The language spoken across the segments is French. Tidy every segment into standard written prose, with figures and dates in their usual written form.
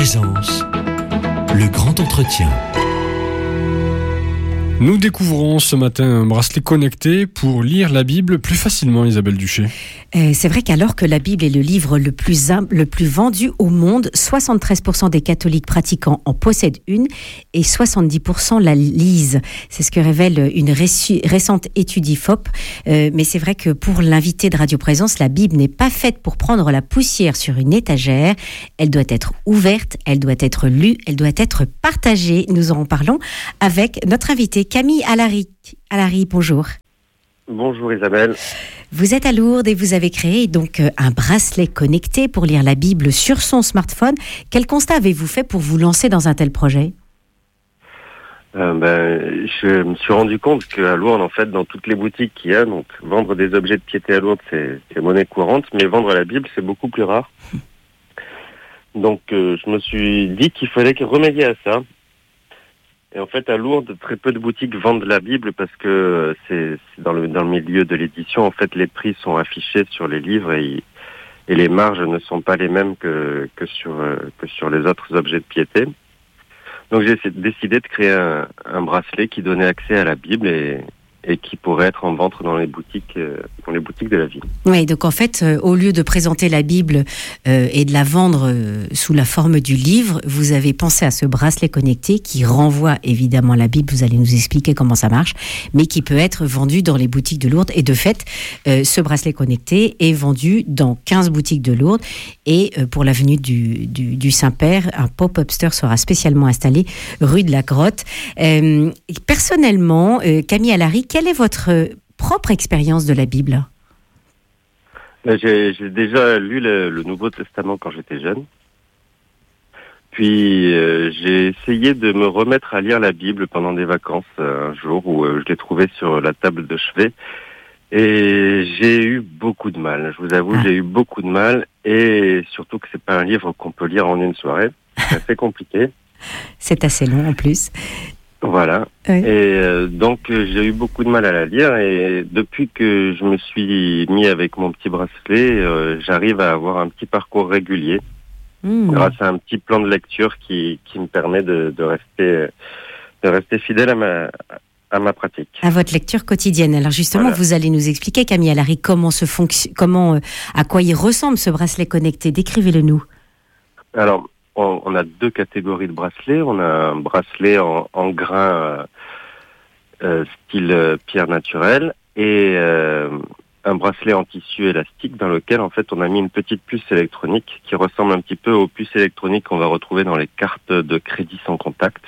Présence, le grand entretien. Nous découvrons ce matin un bracelet connecté pour lire la Bible plus facilement, Isabelle Duché. C'est vrai qu'alors que la Bible est le livre le plus vendu au monde, 73% des catholiques pratiquants en possèdent une et 70% la lisent. C'est ce que révèle une récente étude IFOP. Mais c'est vrai que pour l'invité de Radio Présence, la Bible n'est pas faite pour prendre la poussière sur une étagère. Elle doit être ouverte, elle doit être lue, elle doit être partagée. Nous en parlons avec notre invité Camille Allary. Allary, bonjour. Bonjour Isabelle. Vous êtes à Lourdes et vous avez créé donc un bracelet connecté pour lire la Bible sur son smartphone. Quel constat avez-vous fait pour vous lancer dans un tel projet ? Je me suis rendu compte qu'à Lourdes, en fait, dans toutes les boutiques qu'il y a, donc vendre des objets de piété à Lourdes, c'est monnaie courante, mais vendre la Bible, c'est beaucoup plus rare. Donc je me suis dit qu'il fallait remédier à ça. Et en fait, à Lourdes, très peu de boutiques vendent la Bible parce que c'est dans le milieu de l'édition. En fait, les prix sont affichés sur les livres et les marges ne sont pas les mêmes que sur les autres objets de piété. Donc, j'ai décidé de créer un bracelet qui donnait accès à la Bible et qui pourrait être en vente dans les boutiques de la ville. Oui, donc en fait, au lieu de présenter la Bible et de la vendre sous la forme du livre, vous avez pensé à ce bracelet connecté qui renvoie évidemment à la Bible, vous allez nous expliquer comment ça marche, mais qui peut être vendu dans les boutiques de Lourdes. Et de fait, ce bracelet connecté est vendu dans 15 boutiques de Lourdes. Et pour l'avenue du Saint-Père, un pop-up store sera spécialement installé rue de la Grotte. Personnellement, Camille Allary, quelle est votre propre expérience de la Bible ? J'ai déjà lu le Nouveau Testament quand j'étais jeune. Puis j'ai essayé de me remettre à lire la Bible pendant des vacances un jour où je l'ai trouvée sur la table de chevet. Et j'ai eu beaucoup de mal. Je vous avoue, j'ai eu beaucoup de mal. Et surtout que c'est pas un livre qu'on peut lire en une soirée. C'est assez compliqué. C'est assez long en plus. Voilà. Oui. Et donc j'ai eu beaucoup de mal à la lire et depuis que je me suis mis avec mon petit bracelet, j'arrive à avoir un petit parcours régulier grâce à un petit plan de lecture qui me permet de rester fidèle à ma pratique. À votre lecture quotidienne. Alors justement, voilà. Vous allez nous expliquer, Camille Allary, à quoi il ressemble ce bracelet connecté. Décrivez-le nous. Alors, on a deux catégories de bracelets. On a un bracelet en grain style pierre naturelle et un bracelet en tissu élastique dans lequel en fait on a mis une petite puce électronique qui ressemble un petit peu aux puces électroniques qu'on va retrouver dans les cartes de crédit sans contact,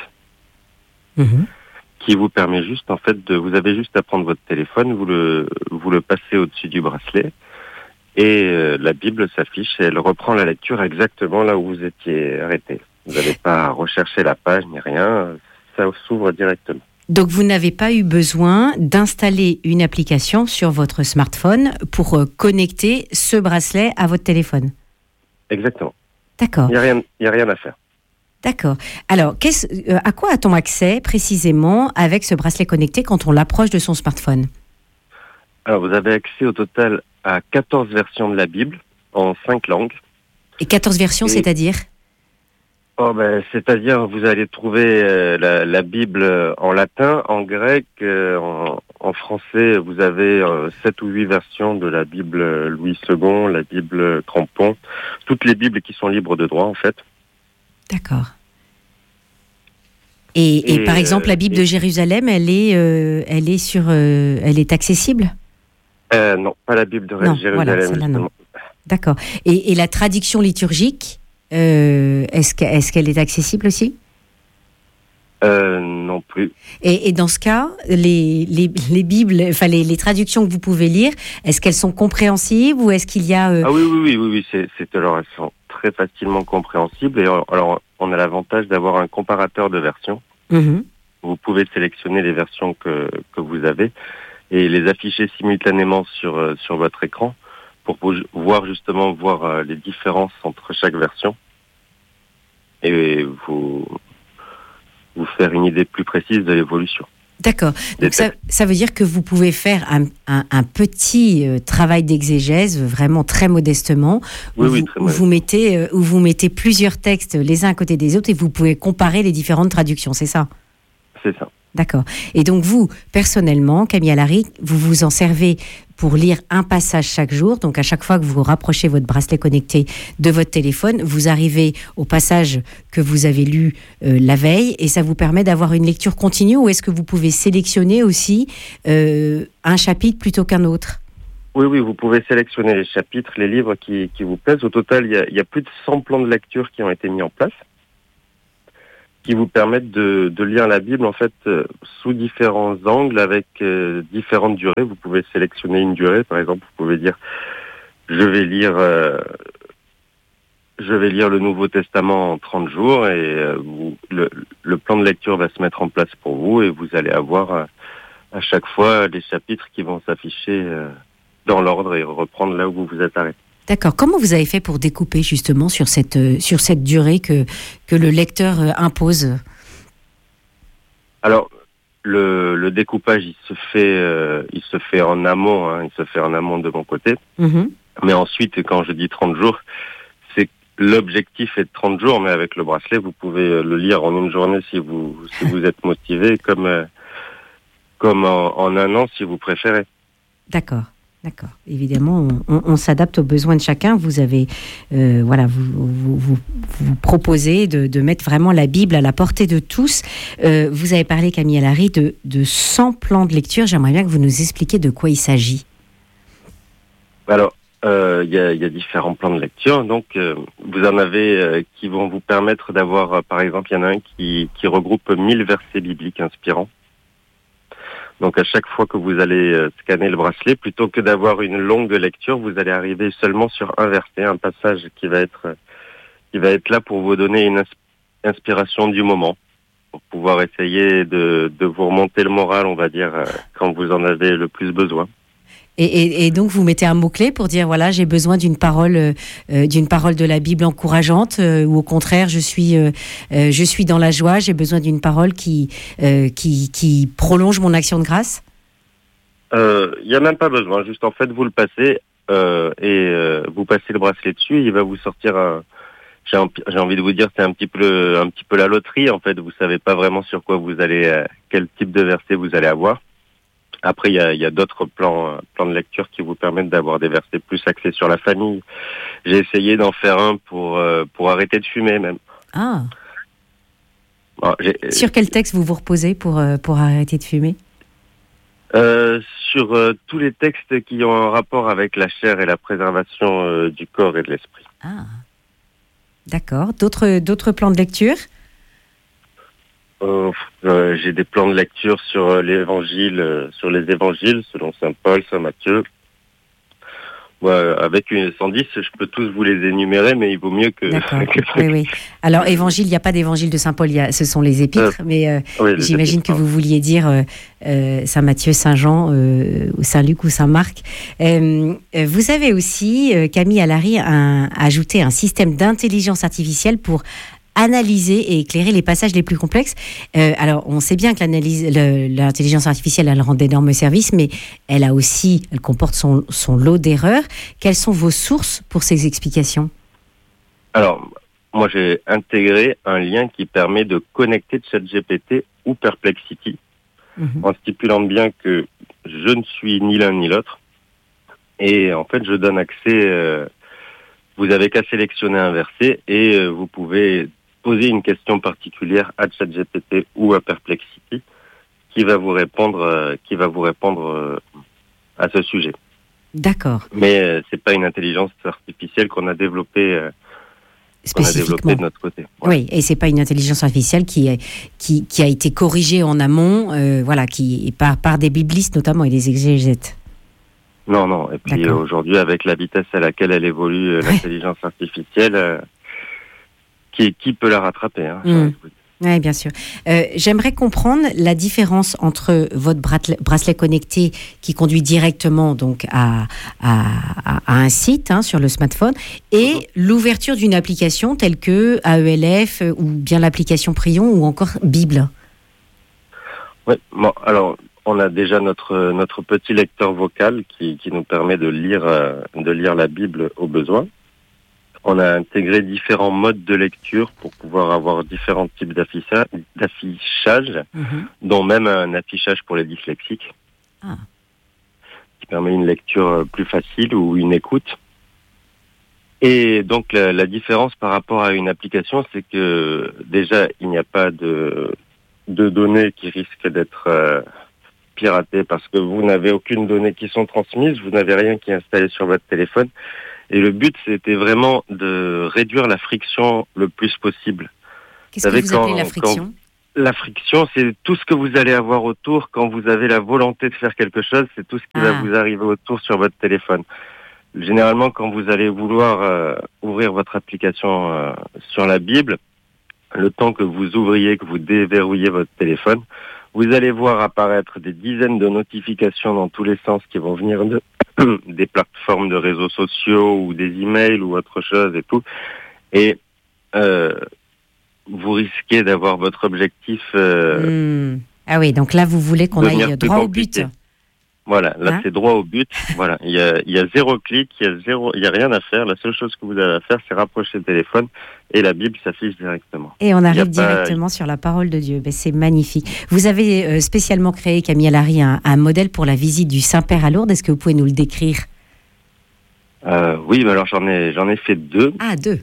qui vous permet juste en fait vous avez juste à prendre votre téléphone, vous le passez au-dessus du bracelet. Et la Bible s'affiche et elle reprend la lecture exactement là où vous étiez arrêté. Vous n'avez pas à rechercher la page ni rien, ça s'ouvre directement. Donc vous n'avez pas eu besoin d'installer une application sur votre smartphone pour connecter ce bracelet à votre téléphone. Exactement. D'accord. Il n'y a rien à faire. D'accord. Alors, à quoi a-t-on accès précisément avec ce bracelet connecté quand on l'approche de son smartphone ? Alors vous avez accès au total à 14 versions de la Bible en 5 langues. Et 14 versions, c'est-à-dire ? C'est-à-dire vous allez trouver la Bible en latin, en grec, en français, vous avez 7 ou 8 versions de la Bible Louis II, la Bible Crampon, toutes les Bibles qui sont libres de droit en fait. D'accord. Et par exemple, la Bible de Jérusalem, elle est accessible ? Non, pas la Bible de Jérusalem. Voilà, celle-là, non. D'accord. Et la traduction liturgique, est-ce qu'elle est accessible aussi ? Non plus. Et dans ce cas, les Bibles, enfin les traductions que vous pouvez lire, est-ce qu'elles sont compréhensibles ou est-ce qu'il y a Ah oui, alors elles sont très facilement compréhensibles. Et alors on a l'avantage d'avoir un comparateur de versions. Vous pouvez sélectionner les versions que vous avez et les afficher simultanément sur votre écran pour voir les différences entre chaque version et vous faire une idée plus précise de l'évolution. D'accord. Donc ça veut dire que vous pouvez faire un petit travail d'exégèse, vraiment très modestement, où vous mettez plusieurs textes les uns à côté des autres et vous pouvez comparer les différentes traductions, c'est ça ? C'est ça. D'accord. Et donc vous, personnellement, Camille Allary, vous vous en servez pour lire un passage chaque jour. Donc à chaque fois que vous rapprochez votre bracelet connecté de votre téléphone, vous arrivez au passage que vous avez lu la veille et ça vous permet d'avoir une lecture continue, ou est-ce que vous pouvez sélectionner aussi un chapitre plutôt qu'un autre ? Oui, vous pouvez sélectionner les chapitres, les livres qui vous plaisent. Au total, il y a plus de 100 plans de lecture qui ont été mis en place, qui vous permettent de lire la Bible en fait sous différents angles, avec différentes durées. Vous pouvez sélectionner une durée, par exemple, vous pouvez dire je vais lire le Nouveau Testament en 30 jours et le plan de lecture va se mettre en place pour vous et vous allez avoir à chaque fois les chapitres qui vont s'afficher dans l'ordre et reprendre là où vous vous êtes arrêté. D'accord. Comment vous avez fait pour découper justement sur cette durée que le lecteur impose ? Alors, le découpage, il se fait en amont. Il se fait en amont de mon côté. Mm-hmm. Mais ensuite, quand je dis 30 jours, c'est l'objectif est de 30 jours, mais avec le bracelet, vous pouvez le lire en une journée si vous êtes motivé, comme en un an si vous préférez. D'accord. Évidemment, on s'adapte aux besoins de chacun. Vous avez, vous proposez de mettre vraiment la Bible à la portée de tous. Vous avez parlé, Camille Allary, de 100 plans de lecture. J'aimerais bien que vous nous expliquiez de quoi il s'agit. Alors, il y a différents plans de lecture. Donc, vous en avez qui vont vous permettre d'avoir, par exemple, il y en a un qui regroupe 1000 versets bibliques inspirants. Donc à chaque fois que vous allez scanner le bracelet, plutôt que d'avoir une longue lecture, vous allez arriver seulement sur un verset, un passage qui va être là pour vous donner une inspiration du moment, pour pouvoir essayer de vous remonter le moral, on va dire, quand vous en avez le plus besoin. Et donc vous mettez un mot-clé pour dire voilà, j'ai besoin d'une parole de la Bible encourageante, ou au contraire je suis dans la joie, j'ai besoin d'une parole qui prolonge mon action de grâce. Il y a même pas besoin, juste en fait vous le passez et vous passez le bracelet dessus, il va vous sortir j'ai envie de vous dire c'est un petit peu la loterie en fait, vous savez pas vraiment sur quoi vous allez quel type de verset vous allez avoir. Après, il y a d'autres plans de lecture qui vous permettent d'avoir des versets plus axés sur la famille. J'ai essayé d'en faire un pour arrêter de fumer, même. Ah. Bon, sur quel texte vous reposez pour arrêter de fumer ? Sur tous les textes qui ont un rapport avec la chair et la préservation du corps et de l'esprit. Ah. D'accord. D'autres plans de lecture ? J'ai des plans de lecture sur les évangiles selon saint Paul, saint Matthieu. Avec une 110, je peux tous vous les énumérer, mais il vaut mieux que... D'accord. Oui. Alors, évangile, il n'y a pas d'évangile de saint Paul, ce sont les épîtres, mais j'imagine que vous vouliez dire saint Matthieu, saint Jean, ou saint Luc ou saint Marc. Vous avez aussi, Camille Allary, ajouté un système d'intelligence artificielle pour analyser et éclairer les passages les plus complexes. Alors, on sait bien que l'intelligence artificielle, elle rend d'énormes services, mais elle comporte son lot d'erreurs. Quelles sont vos sources pour ces explications ? Alors, moi, j'ai intégré un lien qui permet de connecter ChatGPT ou Perplexity, en stipulant bien que je ne suis ni l'un ni l'autre. Et en fait, je donne accès... vous avez qu'à sélectionner un verset et vous pouvez poser une question particulière à ChatGPT ou à Perplexity qui va vous répondre à ce sujet. D'accord. Mais c'est pas une intelligence artificielle qu'on a développée de notre côté. Voilà. Oui, et c'est pas une intelligence artificielle qui a été corrigée en amont, par des biblistes notamment et des exégètes. Non. Et puis aujourd'hui, avec la vitesse à laquelle elle évolue, l'intelligence artificielle, qui peut la rattraper, Oui, bien sûr. J'aimerais comprendre la différence entre votre bracelet connecté qui conduit directement donc à un site sur le smartphone et l'ouverture d'une application telle que AELF ou bien l'application Prion ou encore Bible. Oui, bon, alors on a déjà notre petit lecteur vocal qui nous permet de lire la Bible au besoin. On a intégré différents modes de lecture pour pouvoir avoir différents types d'affichage, dont même un affichage pour les dyslexiques, qui permet une lecture plus facile ou une écoute. Et donc la différence par rapport à une application, c'est que déjà il n'y a pas de données qui risquent d'être piratées parce que vous n'avez aucune donnée qui sont transmises, vous n'avez rien qui est installé sur votre téléphone. Et le but, c'était vraiment de réduire la friction le plus possible. Qu'est-ce que vous appelez la friction ? La friction, c'est tout ce que vous allez avoir autour quand vous avez la volonté de faire quelque chose, c'est tout ce qui va vous arriver autour sur votre téléphone. Généralement, quand vous allez vouloir ouvrir votre application sur la Bible, le temps que vous ouvriez, que vous déverrouillez votre téléphone, vous allez voir apparaître des dizaines de notifications dans tous les sens qui vont venir des plateformes de réseaux sociaux ou des emails ou autre chose et tout. Et vous risquez d'avoir votre objectif... Ah oui, donc là, vous voulez qu'on aille droit au but. Voilà, là c'est droit au but. Voilà, il y a zéro clic, il y a rien à faire. La seule chose que vous avez à faire, c'est rapprocher le téléphone et la Bible s'affiche directement. Et on arrive directement sur la parole de Dieu. Ben, c'est magnifique. Vous avez spécialement créé, Camille Allary, un modèle pour la visite du Saint-Père à Lourdes. Est-ce que vous pouvez nous le décrire ? Oui, mais alors j'en ai fait 2. Ah, 2.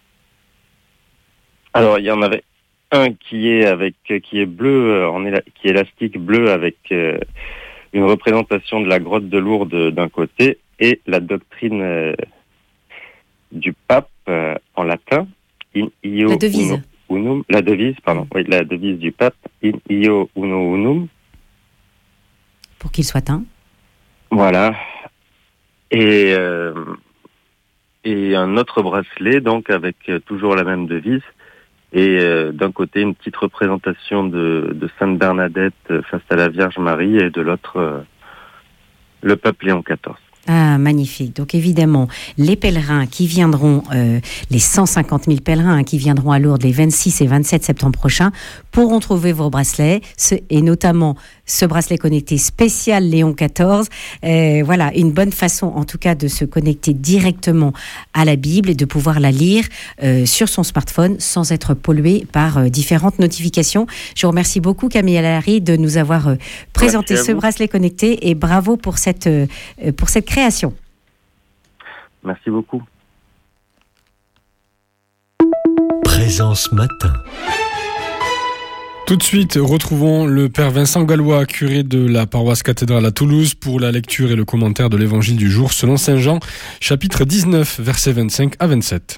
Alors il y en avait un qui est bleu, qui est élastique bleu avec une représentation de la grotte de Lourdes d'un côté et la doctrine du pape en latin, in io la devise. Uno unum, la devise du pape, in io uno unum. Pour qu'il soit un. Voilà. Et un autre bracelet, donc avec toujours la même devise. Et d'un côté, une petite représentation de Sainte Bernadette face à la Vierge Marie et de l'autre, le pape Léon XIV. Ah, magnifique. Donc évidemment, les pèlerins qui viendront, les 150 000 pèlerins qui viendront à Lourdes les 26 et 27 septembre prochains, pourront trouver vos bracelets, et notamment ce bracelet connecté spécial Léon XIV. Voilà, une bonne façon en tout cas de se connecter directement à la Bible et de pouvoir la lire sur son smartphone sans être pollué par différentes notifications. Je vous remercie beaucoup, Camille Allary, de nous avoir présenté ce bracelet connecté et bravo pour cette création. Merci beaucoup. Présence matin. Tout de suite, retrouvons le Père Vincent Gallois, curé de la paroisse cathédrale à Toulouse, pour la lecture et le commentaire de l'évangile du jour selon Saint Jean, chapitre 19, versets 25 à 27.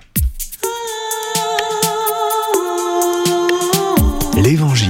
L'évangile.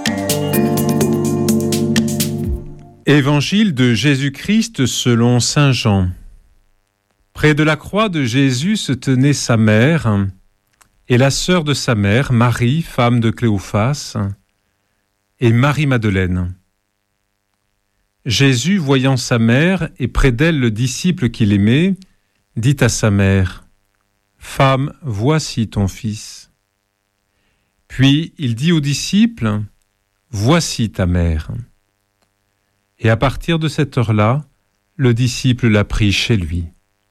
Évangile de Jésus-Christ selon Saint Jean. Près de la croix de Jésus se tenait sa mère et la sœur de sa mère, Marie, femme de Cléophas, et Marie-Madeleine. Jésus, voyant sa mère et près d'elle le disciple qu'il aimait, dit à sa mère : « Femme, voici ton fils. » Puis il dit au disciple : « Voici ta mère. » Et à partir de cette heure-là, le disciple l'a pris chez lui.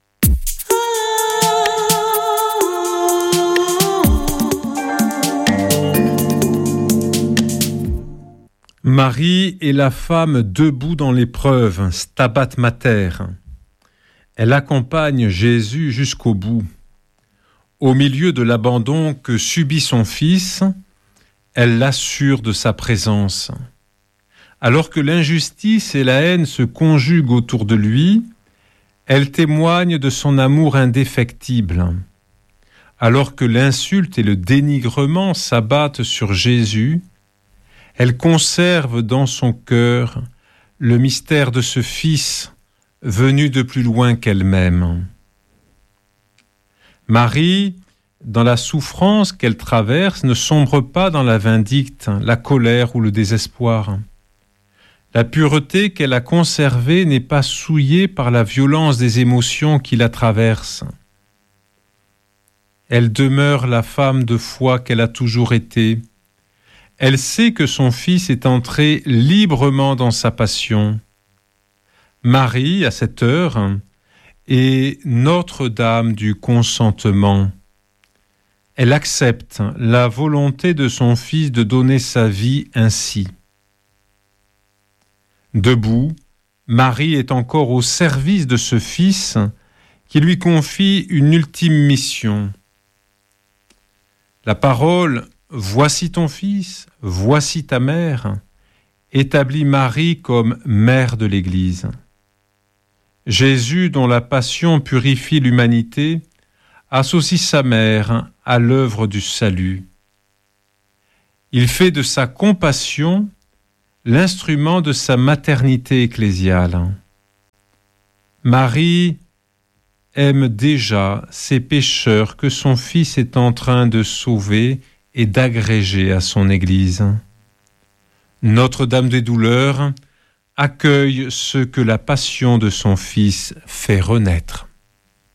Marie est la femme debout dans l'épreuve, Stabat Mater. Elle accompagne Jésus jusqu'au bout. Au milieu de l'abandon que subit son fils, elle l'assure de sa présence. Alors que l'injustice et la haine se conjuguent autour de lui, elle témoigne de son amour indéfectible. Alors que l'insulte et le dénigrement s'abattent sur Jésus, elle conserve dans son cœur le mystère de ce Fils venu de plus loin qu'elle-même. Marie, dans la souffrance qu'elle traverse, ne sombre pas dans la vindicte, la colère ou le désespoir. La pureté qu'elle a conservée n'est pas souillée par la violence des émotions qui la traversent. Elle demeure la femme de foi qu'elle a toujours été. Elle sait que son Fils est entré librement dans sa passion. Marie, à cette heure, est Notre-Dame du consentement. Elle accepte la volonté de son Fils de donner sa vie ainsi. Debout, Marie est encore au service de ce Fils qui lui confie une ultime mission. La parole « Voici ton Fils, voici ta mère » établit Marie comme mère de l'Église. Jésus, dont la passion purifie l'humanité, associe sa mère à l'œuvre du salut. Il fait de sa compassion l'instrument de sa maternité ecclésiale. Marie aime déjà ces pécheurs que son Fils est en train de sauver et d'agréger à son Église. Notre-Dame des douleurs accueille ce que la passion de son Fils fait renaître.